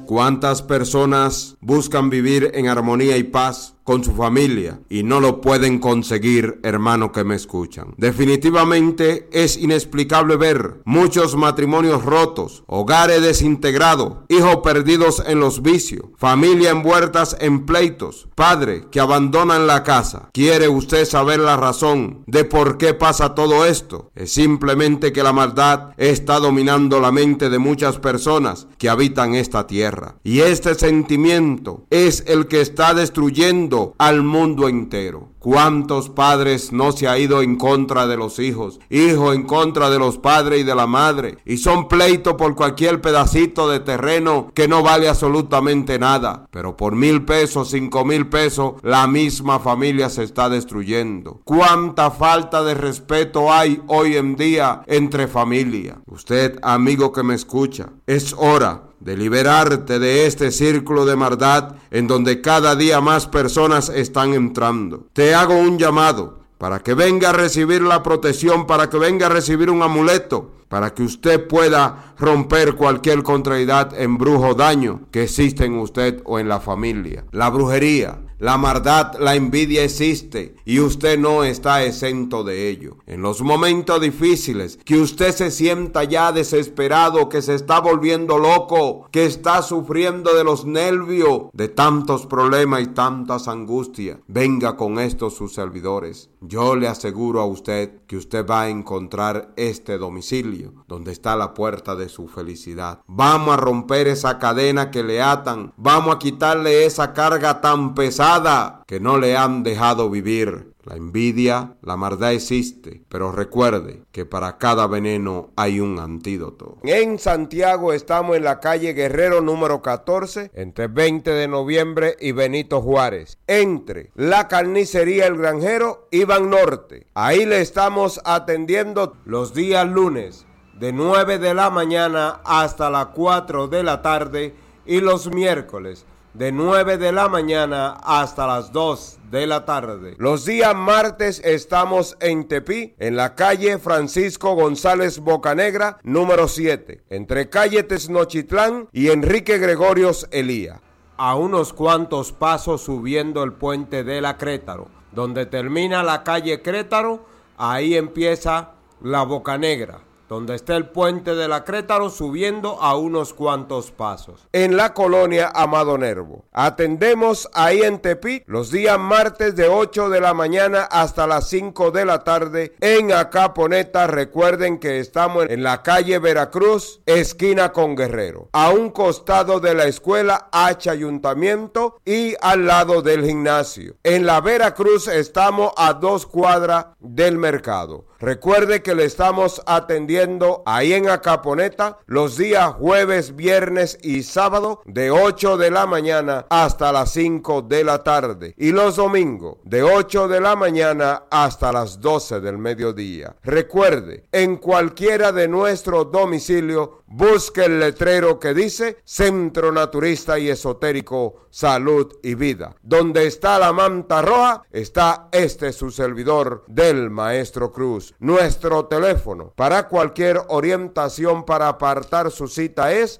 ¿Cuántas personas buscan vivir en armonía y paz con su familia y no lo pueden conseguir, hermano que me escuchan? Definitivamente es inexplicable ver muchos matrimonios rotos, hogares desintegrados, hijos perdidos en los vicios, familias envueltas en pleitos, padres que abandonan la casa. ¿Quiere usted saber la razón de por qué pasa todo esto? Es simplemente que la maldad está dominando la mente de muchas personas que habitan esta tierra, y este sentimiento es el que está destruyendo al mundo entero. ¿Cuántos padres no se ha ido en contra de los hijos en contra de los padres y de la madre, y son pleitos por cualquier pedacito de terreno que no vale absolutamente nada, pero por 1,000 pesos, 5,000 pesos, la misma familia se está destruyendo? ¿Cuánta falta de respeto hay hoy en día entre familia? Usted, amigo que me escucha, es hora de liberarte de este círculo de maldad en donde cada día más personas están entrando. Te hago un llamado para que venga a recibir la protección, para que venga a recibir un amuleto, para que usted pueda romper cualquier contrariedad, embrujo, daño que existe en usted o en la familia. La brujería, la maldad, la envidia existe y usted no está exento de ello. En los momentos difíciles que usted se sienta ya desesperado, que se está volviendo loco, que está sufriendo de los nervios, de tantos problemas y tantas angustias, venga con estos sus servidores. Yo le aseguro a usted que usted va a encontrar este domicilio donde está la puerta de su felicidad. Vamos a romper esa cadena que le atan, vamos a quitarle esa carga tan pesada que no le han dejado vivir. La envidia, la maldad existe, pero recuerde que para cada veneno hay un antídoto. En Santiago estamos en la calle Guerrero número 14, entre 20 de noviembre y Benito Juárez, entre la carnicería El Granjero y Ban Norte. Ahí le estamos atendiendo los días lunes de 9 de la mañana hasta las 4 de la tarde y los miércoles de 9 de la mañana hasta las 2 de la tarde. Los días martes estamos en Tepí, en la calle Francisco González Bocanegra, número 7, entre calle Teznochitlán y Enrique Gregorios Elía. A unos cuantos pasos subiendo el puente de la Crétaro, donde termina la calle Crétaro, ahí empieza la Bocanegra, donde está el puente de la Crétaro, subiendo a unos cuantos pasos. En la colonia Amado Nervo. Atendemos ahí en Tepic los días martes de 8 de la mañana hasta las 5 de la tarde. En Acaponeta, recuerden que estamos en la calle Veracruz, esquina con Guerrero, a un costado de la escuela H Ayuntamiento y al lado del gimnasio. En la Veracruz estamos a 2 cuadras del mercado. Recuerde que le estamos atendiendo ahí en Acaponeta los días jueves, viernes y sábado de 8 de la mañana hasta las 5 de la tarde y los domingos de 8 de la mañana hasta las 12 del mediodía. Recuerde, en cualquiera de nuestros domicilios busque el letrero que dice Centro Naturista y Esotérico Salud y Vida. Donde está la manta roja, está su servidor del Maestro Cruz. Nuestro teléfono para cualquier orientación para apartar su cita es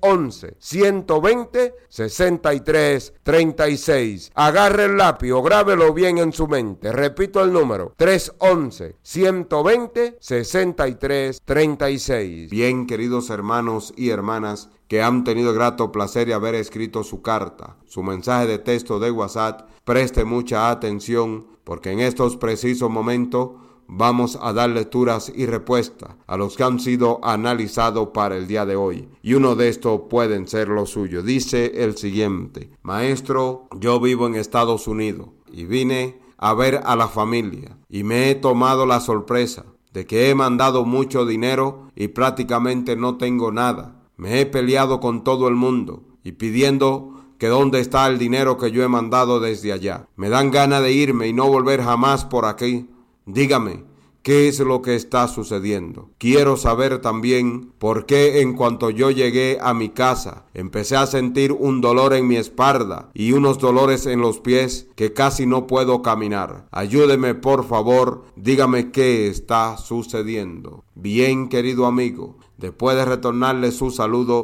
311-120-6336. Agarre el lápiz o grábelo bien en su mente. Repito el número, 311-120-6336. Bien, queridos hermanos y hermanas que han tenido grato placer de haber escrito su carta, su mensaje de texto de WhatsApp, preste mucha atención porque en estos precisos momentos vamos a dar lecturas y respuestas a los que han sido analizados para el día de hoy. Y uno de estos pueden ser los suyos. Dice el siguiente: Maestro, yo vivo en Estados Unidos y vine a ver a la familia y me he tomado la sorpresa de que he mandado mucho dinero y prácticamente no tengo nada. Me he peleado con todo el mundo y pidiendo que dónde está el dinero que yo he mandado desde allá. Me dan ganas de irme y no volver jamás por aquí. Dígame, ¿qué es lo que está sucediendo? Quiero saber también por qué en cuanto yo llegué a mi casa, empecé a sentir un dolor en mi espalda y unos dolores en los pies que casi no puedo caminar. Ayúdeme, por favor, dígame qué está sucediendo. Bien, querido amigo, después de retornarle su saludo,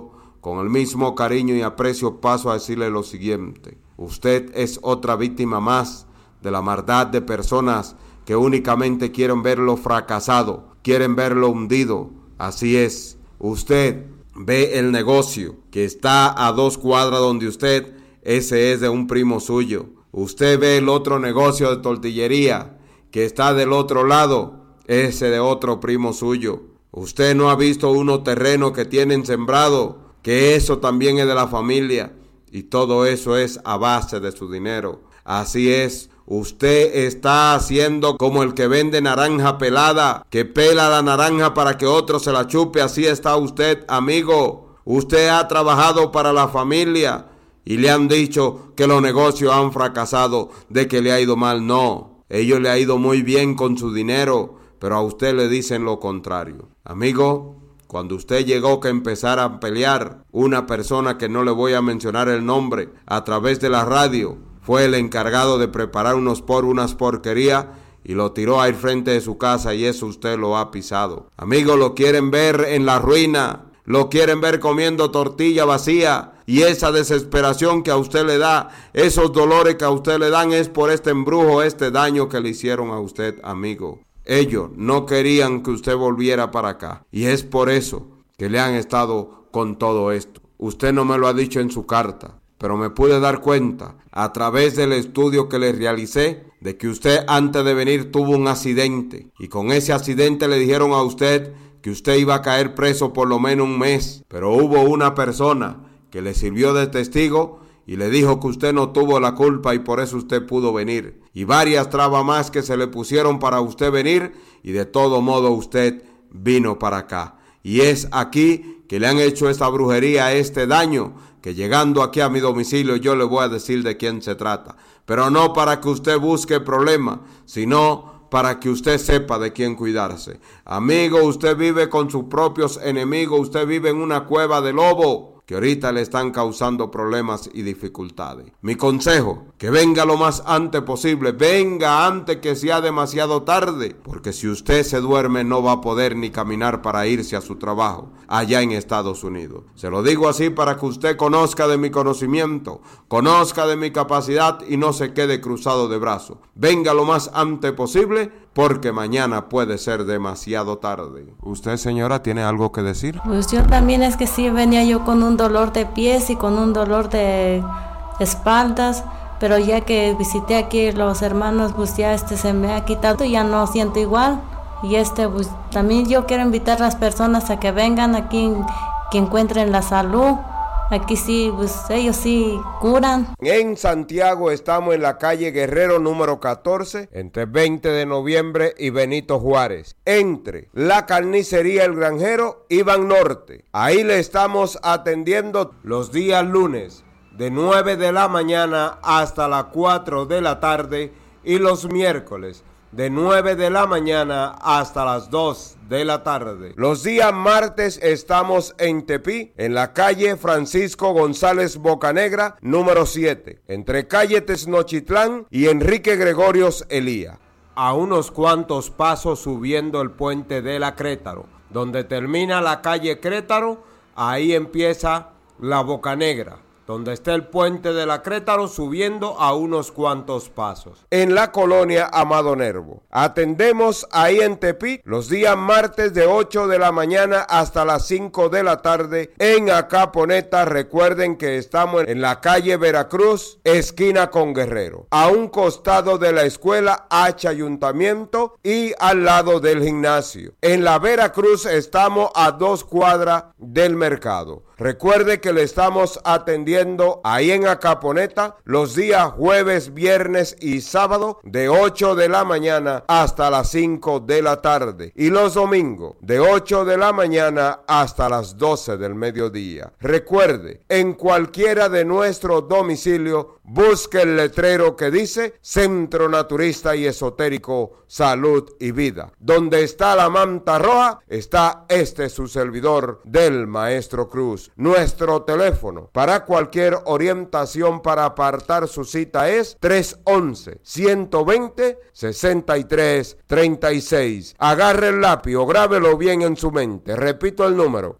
Con el mismo cariño y aprecio paso a decirle lo siguiente. Usted es otra víctima más de la maldad de personas que únicamente quieren verlo fracasado, quieren verlo hundido. Así es, usted ve el negocio que está a 2 cuadras donde usted, ese es de un primo suyo. Usted ve el otro negocio de tortillería que está del otro lado, ese de otro primo suyo. Usted no ha visto unos terrenos que tienen sembrado, que eso también es de la familia, y todo eso es a base de su dinero. Así es, usted está haciendo como el que vende naranja pelada, que pela la naranja para que otro se la chupe. Así está usted, amigo. Usted ha trabajado para la familia y le han dicho que los negocios han fracasado, de que le ha ido mal. No, ellos le ha ido muy bien con su dinero, pero a usted le dicen lo contrario. Amigo, cuando usted llegó que empezar a pelear, una persona que no le voy a mencionar el nombre, a través de la radio, fue el encargado de preparar unas porquerías y lo tiró al frente de su casa, y eso usted lo ha pisado. Amigo, lo quieren ver en la ruina, lo quieren ver comiendo tortilla vacía, y esa desesperación que a usted le da, esos dolores que a usted le dan es por este embrujo, este daño que le hicieron a usted, amigo. Ellos no querían que usted volviera para acá, y es por eso que le han estado con todo esto. Usted no me lo ha dicho en su carta, pero me pude dar cuenta a través del estudio que le realicé de que usted antes de venir tuvo un accidente, y con ese accidente le dijeron a usted que usted iba a caer preso por lo menos un mes, pero hubo una persona que le sirvió de testigo y le dijo que usted no tuvo la culpa y por eso usted pudo venir, y varias trabas más que se le pusieron para usted venir, y de todo modo usted vino para acá. Y es aquí que le han hecho esta brujería, este daño, que llegando aquí a mi domicilio yo le voy a decir de quién se trata, pero no para que usted busque problemas, sino para que usted sepa de quién cuidarse. Amigo, usted vive con sus propios enemigos, usted vive en una cueva de lobo, que ahorita le están causando problemas y dificultades. Mi consejo, que venga lo más antes posible, venga antes que sea demasiado tarde, porque si usted se duerme no va a poder ni caminar para irse a su trabajo allá en Estados Unidos. Se lo digo así para que usted conozca de mi conocimiento, conozca de mi capacidad y no se quede cruzado de brazos. Venga lo más antes posible, porque mañana puede ser demasiado tarde. ¿Usted, señora, tiene algo que decir? Pues yo también es que sí, venía yo con un dolor de pies y con un dolor de espaldas, pero ya que visité aquí los hermanos, pues ya se me ha quitado y ya no siento igual. Y pues también yo quiero invitar a las personas a que vengan aquí, que encuentren la salud. Aquí sí, pues ellos sí curan. En Santiago estamos en la calle Guerrero número 14, entre 20 de noviembre y Benito Juárez, entre la carnicería El Granjero y Ban Norte. Ahí le estamos atendiendo los días lunes de 9 de la mañana hasta las 4 de la tarde y los miércoles de 9 de la mañana hasta las 2 de la tarde. Los días martes estamos en Tepí, en la calle Francisco González Bocanegra, número 7, entre calle Tenochtitlán y Enrique Gregorios Elía. A unos cuantos pasos subiendo el puente de la Crétaro, donde termina la calle Crétaro, ahí empieza la Bocanegra, donde está el puente de la Crétaro, subiendo a unos cuantos pasos. En la colonia Amado Nervo. Atendemos ahí en Tepic los días martes de 8 de la mañana hasta las 5 de la tarde. En Acaponeta, recuerden que estamos en la calle Veracruz, esquina con Guerrero, a un costado de la escuela H Ayuntamiento y al lado del gimnasio. En la Veracruz estamos a 2 cuadras del mercado. Recuerde que le estamos atendiendo ahí en Acaponeta los días jueves, viernes y sábado de 8 de la mañana hasta las 5 de la tarde y los domingos de 8 de la mañana hasta las 12 del mediodía. Recuerde, en cualquiera de nuestros domicilios busque el letrero que dice Centro Naturista y Esotérico Salud y Vida. Donde está la manta roja, está su servidor del Maestro Cruz. Nuestro teléfono para cualquier cualquier orientación para apartar su cita es 311-120-6336. Agarre el lápiz o grábelo bien en su mente. Repito el número,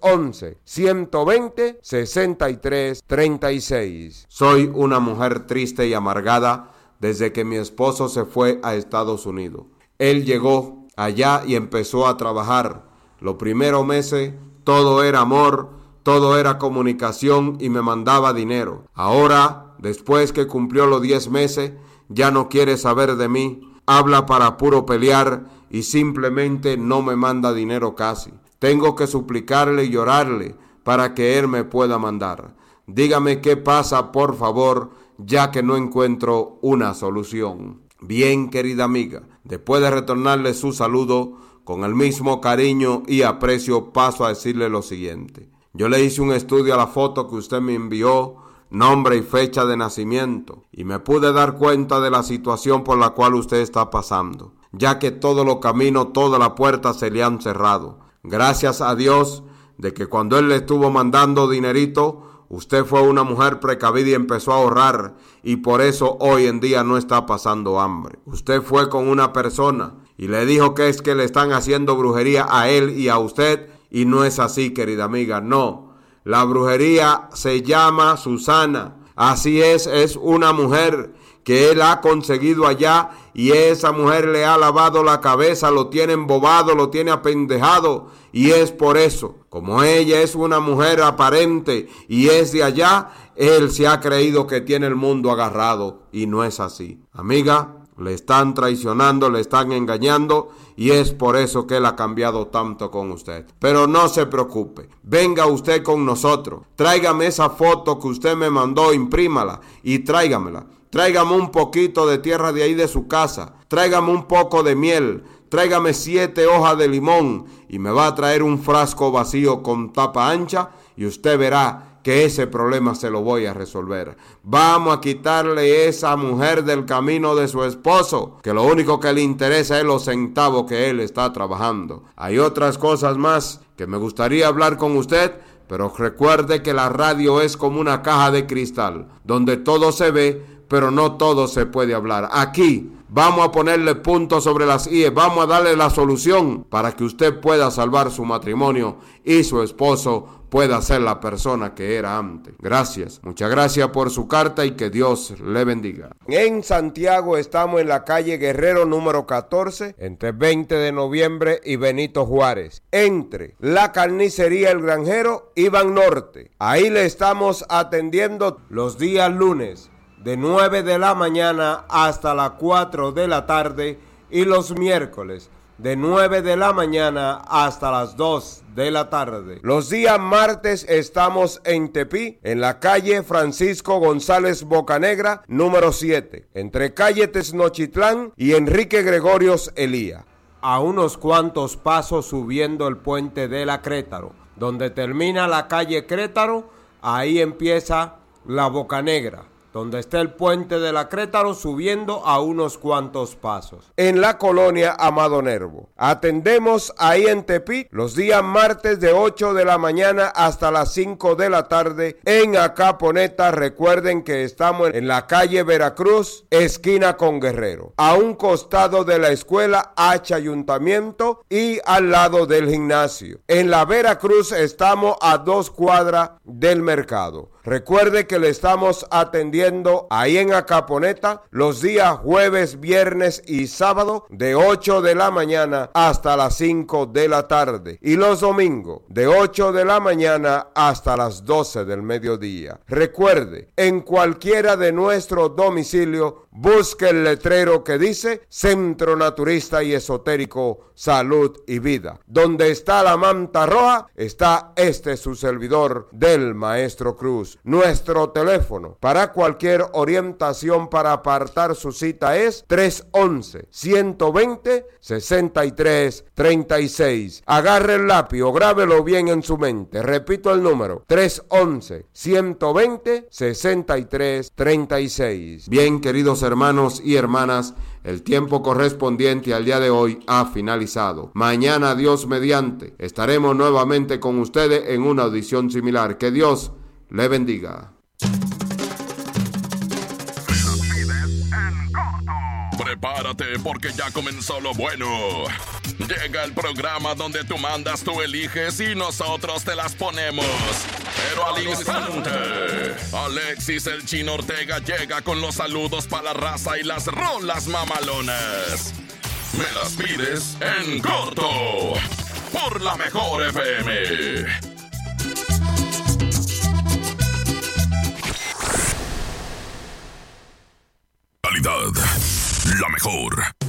311-120-6336. Soy una mujer triste y amargada desde que mi esposo se fue a Estados Unidos. Él llegó allá y empezó a trabajar. Los primeros meses todo era amor, todo era comunicación y me mandaba dinero. Ahora, después que cumplió los 10 meses, ya no quiere saber de mí. Habla para puro pelear y simplemente no me manda dinero casi. Tengo que suplicarle y llorarle para que él me pueda mandar. Dígame qué pasa, por favor, ya que no encuentro una solución. Bien, querida amiga, después de retornarle su saludo, con el mismo cariño y aprecio paso a decirle lo siguiente. Yo le hice un estudio a la foto que usted me envió, nombre y fecha de nacimiento, y me pude dar cuenta de la situación por la cual usted está pasando, ya que todos los caminos, todas las puertas se le han cerrado. Gracias a Dios de que cuando Él le estuvo mandando dinerito, usted fue una mujer precavida y empezó a ahorrar, y por eso hoy en día no está pasando hambre. Usted fue con una persona y le dijo que es que le están haciendo brujería a él y a usted, y no es así, querida amiga, no. La brujería se llama Susana. Así es una mujer que él ha conseguido allá, y esa mujer le ha lavado la cabeza, lo tiene embobado, lo tiene apendejado, y es por eso, como ella es una mujer aparente y es de allá, él se ha creído que tiene el mundo agarrado, y no es así. Amiga, le están traicionando, le están engañando, y es por eso que él ha cambiado tanto con usted. Pero no se preocupe, venga usted con nosotros, tráigame esa foto que usted me mandó, imprímala y tráigamela. Tráigame un poquito de tierra de ahí de su casa, tráigame un poco de miel, tráigame 7 hojas de limón y me va a traer un frasco vacío con tapa ancha, y usted verá que ese problema se lo voy a resolver. Vamos a quitarle esa mujer del camino de su esposo, que lo único que le interesa es los centavos que él está trabajando. Hay otras cosas más que me gustaría hablar con usted, pero recuerde que la radio es como una caja de cristal, donde todo se ve, pero no todo se puede hablar. Aquí vamos a ponerle puntos sobre las IES, vamos a darle la solución para que usted pueda salvar su matrimonio y su esposo pueda ser la persona que era antes. Gracias, muchas gracias por su carta y que Dios le bendiga. En Santiago estamos en la calle Guerrero número 14, entre 20 de noviembre y Benito Juárez, entre la carnicería El Granjero y Van Norte. Ahí le estamos atendiendo los días lunes, de 9 de la mañana hasta las 4 de la tarde, y los miércoles de 9 de la mañana hasta las 2 de la tarde. Los días martes estamos en Tepí, en la calle Francisco González Bocanegra, número 7, entre calle Tenochtitlán y Enrique Gregorios Elía, a unos cuantos pasos subiendo el puente de la Crétaro. Donde termina la calle Crétaro, ahí empieza la Bocanegra, donde está el puente de la Crétaro, subiendo a unos cuantos pasos. En la colonia Amado Nervo. Atendemos ahí en Tepic los días martes de 8 de la mañana hasta las 5 de la tarde. En Acaponeta, recuerden que estamos en la calle Veracruz, esquina con Guerrero, a un costado de la escuela H Ayuntamiento y al lado del gimnasio. En la Veracruz estamos a 2 cuadras del mercado. Recuerde que le estamos atendiendo ahí en Acaponeta los días jueves, viernes y sábado de 8 de la mañana hasta las 5 de la tarde, y los domingos de 8 de la mañana hasta las 12 del mediodía. Recuerde, en cualquiera de nuestros domicilios busque el letrero que dice Centro Naturista y Esotérico Salud y Vida. Donde está la manta roja, está su servidor del Maestro Cruz. Nuestro teléfono para cualquier orientación para apartar su cita es 311-120-6336. Agarre el lápiz o grábelo bien en su mente. Repito el número, 311-120-6336. Bien, queridos hermanos y hermanas, el tiempo correspondiente al día de hoy ha finalizado. Mañana, Dios mediante, estaremos nuevamente con ustedes en una audición similar. Que Dios le bendiga. Prepárate porque ya comenzó lo bueno. Llega el programa donde tú mandas, tú eliges y nosotros te las ponemos. Pero al instante, Alexis el Chino Ortega llega con los saludos para la raza y las rolas mamalonas. Me las pides en corto por la mejor FM. Calidad, la mejor.